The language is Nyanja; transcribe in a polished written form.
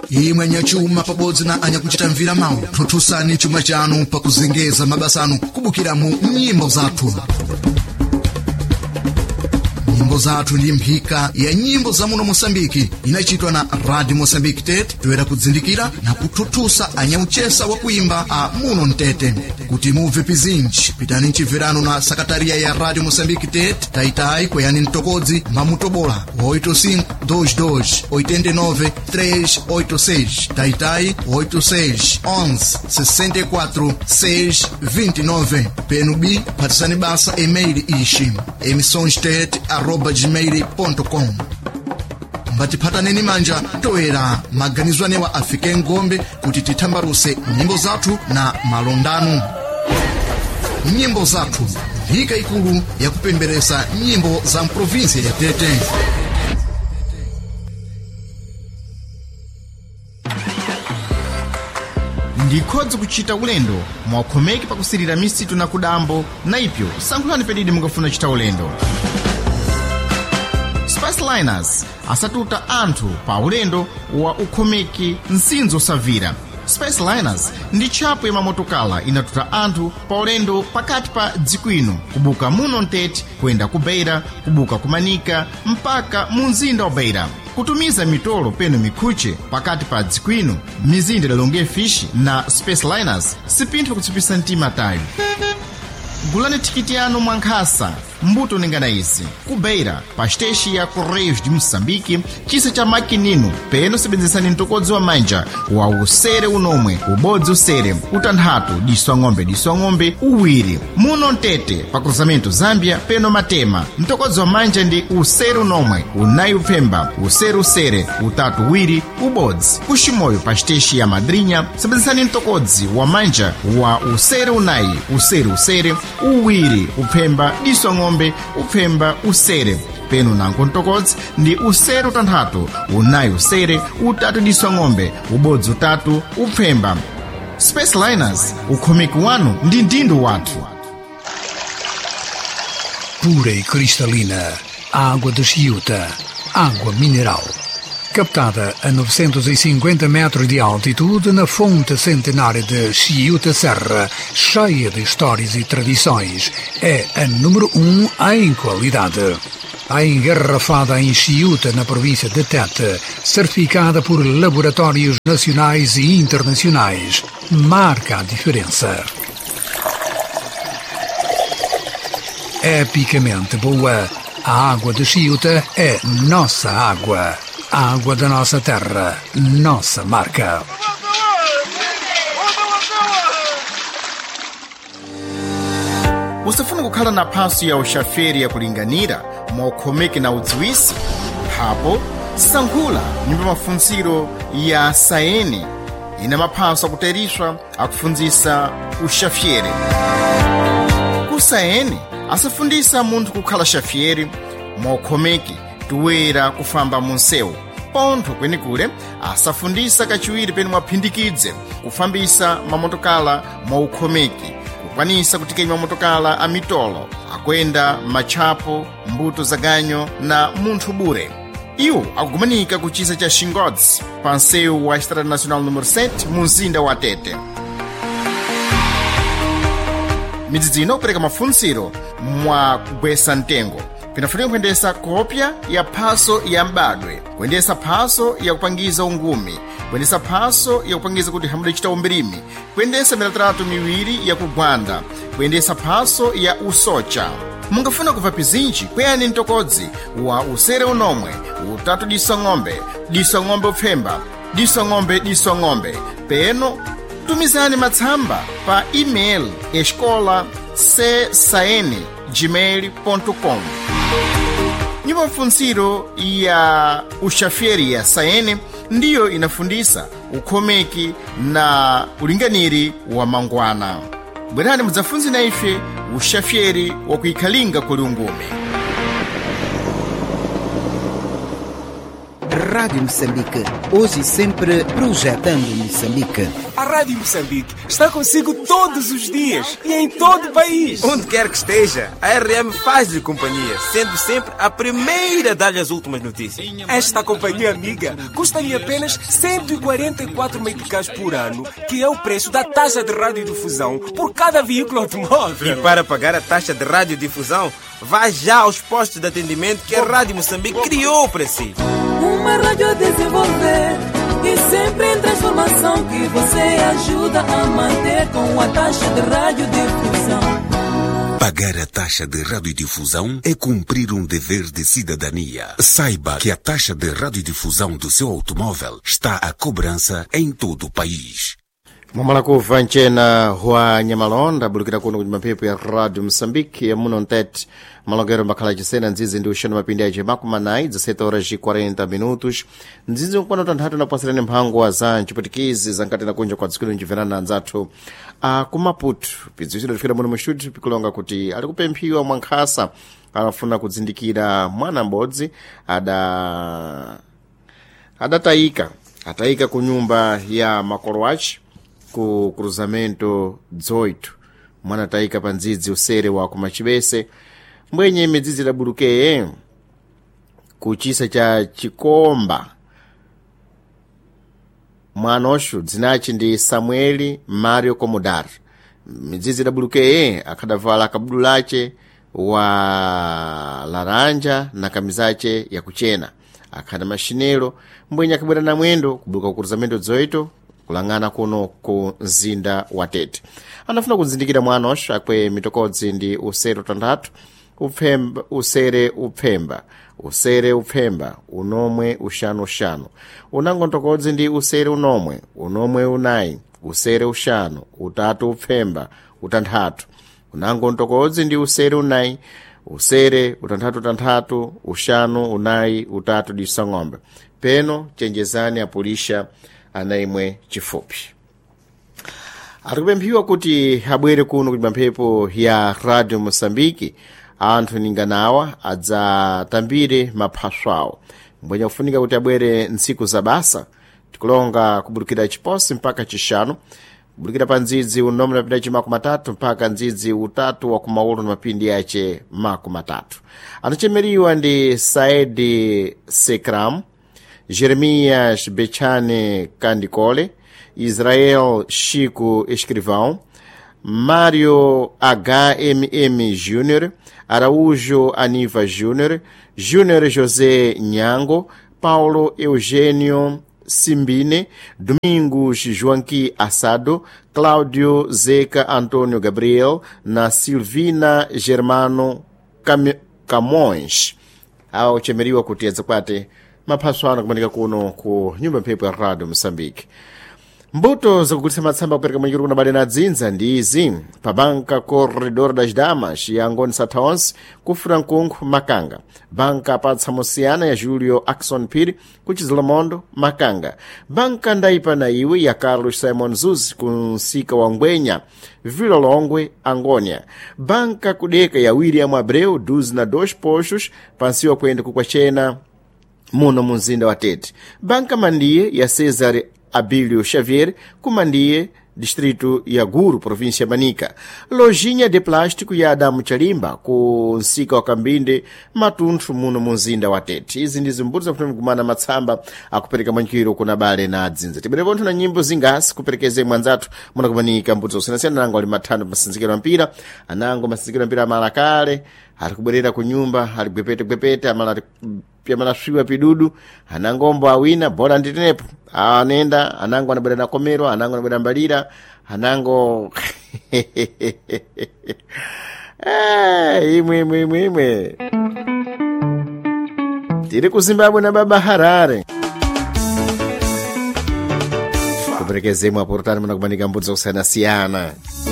imwe anyachuma pabodzi na anyakuchita mvira mawu. Thuthusani chuma chanu pakuzengeza mabasa anu kubukira mu nyimbo zathu. Nyimbo zathu ndi mphika ya nyimbo za muno Mosambiki inachitwa na Radio Mosambiki Tete toera kudzindikira na kuthuthusa anyauchesa wa kuimba a muno Mtete. Kuti muve pizinji pitani mchibverano na sakataria ya Radio Mosambiki Tete taitai kweyani mtokodzi mamutobola 85-289-386 taitai 86-11-64-629 penubi patisani basa email ishi emissonstate@gmail.com. Mbatiphataneni manja toera maganizo anewa afike ngombe kuti tithambaruse nyimbo zathu na malondanu. Nyimbo zathu mphika ikulu ya kupemberesa nyimbo za mprovinsia ya Tete. Ndikhodzi kuchita ulendo mwakhomeki pakusirira misitu na kudambo na ipyo sankhulani pedidi mungafuna chita ulendo. Spaceliners asatuta anthu pa ulendo wa ukhomeki nsinzo savira. Spaceliners ndi tchapo ya mamotokala inatuta anthu pa ulendo pakati pa dziko ino kubuka muno Mtete kuyenda ku Beira, kubuka kumanika mpaka mu mzinda wa Beira. Kutumiza mitolo peno mikhuche pakati pa dziko ino mizinda lalonge fishi na Spaceliners sipintho kutsipisa mtima tayo. Gulani tikiti yanu mwankhasa mbuto ningana izi ku Beira pa steshi ya Correios de Moçambique chisa cha makinino peno sebenzesani mtokodzi wa manja wa usere unomwe ubodzi usere utanthatu diswa ng'ombe uwiri muno Mtete pa cruzamento Zambia peno Matema mtokodzi wa manja ndi usere unomwe unayi upfemba usere utatu uwiri ubodzi kushimoyo pa steshi ya Madrinha sebenzesani mtokodzi wa manja wa usere unayi usere uwiri upfemba diswa ng'ombe upfemba usere peno nanko mtokodzi ndi usere utanthatu unayi usere utatu diswa ng'ombe ubodzi utatu upfemba. Spaceliners ukhomeki wanu ndi ndindo wathu. Pura e cristalina, água de Chiuta, água mineral. Captada a 950 metros de altitude na fonte centenária de Chiuta Serra, cheia de histórias e tradições, é a número 1 em qualidade. A engarrafada em Chiuta, na província de Tete, certificada por laboratórios nacionais e internacionais, marca a diferença. Epicamente boa, a água de Chiuta é nossa água. A água da nossa terra, nossa marca. Usafuna kukhala na phaso ya ushaferi ya kulinganira mwa ukhomeki na udziwisi? Hapo sankhula nyumba mafunziro ya Saeni ina maphaso akuteriswa akufunzisa ushaferi. Ku Saeni asafundisa munthu kukhala shaferi mwa ukhomeki tuwera kufamba munsewu. Pontho kwenikule asafundisa kachiwiri penu mwaphindikidze kufambisa mamotokala mwa ukhomeki, kukwanisa kutikenya mamotokala a mitolo akwenda matchapo mbuto za ganyo na munthu bure. Iwo akugumanika kuchisa cha Xingodzi pa nsewu wa Estrada Nacional número 7 mu mzinda wa Tete. Midzidzino kupereka mafunziro mwa kugwesa mtengo pinafunika kuyendesa kopya ya phaso ya mbadwe, kuyendesa phaso ya kupangiza ungumi, kuyendesa phaso ya kupangiza kuti hamude chita umbirimi, kuyendesa milatrato miwiri ya kugwanda, kuyendesa phaso ya usocha. Mungafuna kuva pizinji kweyani mtokodzi wa usere unomwe utatu diswa ng'ombe upfemba diswa ng'ombe peno tumizani matsamba pa email escola csaene@gmail.com. Nyumba mafunziro ya ushaferi ya Saene ndiyo inafundisa ukhomeki na ulinganiri wa mangwana. Bwerani mudzafunzi na ife ushaferi wa kuikhalinga kuli ungumi. Rádio Moçambique. Hoje e sempre projetando Moçambique. A Rádio Moçambique está consigo todos os dias e em todo o país. Onde quer que esteja, a RM faz-lhe companhia, sendo sempre a primeira a dar-lhe as últimas notícias. Esta companhia amiga custa-lhe apenas 144 meticais por ano, que é o preço da taxa de radiodifusão por cada veículo automóvel. E para pagar a taxa de radiodifusão, vá já aos postos de atendimento que a Rádio Moçambique criou para si. Uma rádio a desenvolver e sempre em transformação, que você ajuda a manter com a taxa de radiodifusão. Pagar a taxa de radiodifusão é cumprir um dever de cidadania. Saiba que a taxa de radiodifusão do seu automóvel está à cobrança em todo o país. Mamalakuva nchena hua nyamalonda bulukira kuno kwenye mapepo ya Radio Moçambique ya muno ntete malongero mbakhala chisena nzizi ndi usheno mapindi ya jemaku manai 17h40 nzizi mkwano tanthatu na kupasirani mpango wa za nchiputikizi za nkati na kunja kwa dzikulu nchiverana nzathu kumaputu pidziwisiro tifikira muno mushuti pikulonga kuti ali kupemphiwa mwankhasa anafuna kudzindikira mwana m'bodzi atayika ku nyumba ya makolo ace ku cruzamento 18 mwana taika pandzidzi usere wa kumachibese mbwenye midzidzi idabulukeye ku chisa cha chikomba mwana oshu dzinachi ndi Samueli Mario Comodar. Midzidzi idabulukeye akhadavala kabudu lace wa laranja na kamizace ya kuchena akhada mashinelo mbwenye akabwera na mwendo kubuluka ku cruzamento 18 kulangana kuno ku mzinda wa Tete. Anafuna kunzindikira mwana osho akwe mitokodzi ndi usere utandatu usere upfemba unomwe ushanu unango ntokodzi ndi usere unomwe unayi usere ushanu utatu upfemba utandatu unango ntokodzi ndi usere unayi usere utandatu ushanu unayi utatu disang'ombe peno chenjezani apulisha anaimwe chifupi. Arikupemphiwa kuti abwere kuno kuti mamphepo ya Radio Moçambique anthu ninganawa adzatambire maphaso awo mbwenye kufunika kuti abwere ntsiku za basa tikulonga kubulukira chiposi mpaka chishanu kubulukira pa ndzidzi unomwe napita chimakumi atatu mpaka ndzidzi utatu wa kumaulu na mapindi yace makumi atatu. Anachemeriwa ndi Saedi Sekram, Jeremias Bechane Candicole, Israel Chico Escrivão, Mário HMM Júnior, Araújo Aniva Júnior, Júnior José Nhango, Paulo Eugênio Simbine, Domingos Joanqui Assado, Cláudio Zeca Antônio Gabriel, na Silvina Germano Camões. Ao chemeriwa kuti adzakwate maphaso ano kumanika kuno ku nyumba mphepo ya Radio Moçambique. Mbuto zakugulitsa matsamba kupereka mwenjuru kuna bale na dzinza ndi izi pa banka Corredor das Damas ya Ngoni Sataons ku Frankunku Makanga, banka Patsa Mosiana ya Julio Axon Piri ku Chizilamondo Makanga, banka Ndaipa na iwe ya Carlos Simon Zuzi ku Nsika wa Ngwenya Vila Longwe Angônia, banka Kudeka ya William Abreu 12 postos pansiwa kwenda kukwachena muno mumzinda wa Tete, banka Mandiye ya Cesar Abílio Xavier, Kumandiye, distrito ya Guru, província Manica, lojinha de plástico ya Adamu Chalimba, ku Nsika wa Kambinde, Matunthu muno mumzinda wa Tete. Izi ndi zimbuto zakufuna kumana matsamba akupereka mwanjiro kuna bale na dzinza. Tibere pontho na nyimbo zingasi kuperekeze mwanzathu muna kumanika mbuto usinasiyana nango ali mathando masinzikiro mpira, anango masinzikiro mpira amalakale, ali kubwerera ku nyumba, ali gwepete amala pia manaswiwa pidudu, anangombo awina bora nditenepo anenda anango anabwera na komero, anango anabwera mbalira, anango imwe tiri ku Zimbabwe na baba Harare kuperekezemwe aportani muna kumanika mbudzi zakusiyana-siyana.